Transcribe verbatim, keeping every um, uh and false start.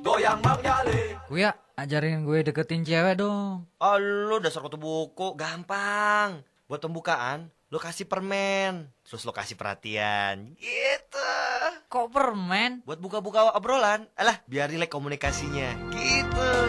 goyang Mang Yali. Kuya, ajarin gue deketin cewek dong. Oh, lu dasar kutu buku, gampang. Buat pembukaan, lu kasih permen, terus lu kasih perhatian, gitu. Kok permen? Buat buka-buka obrolan, alah biar rileks komunikasinya, gitu.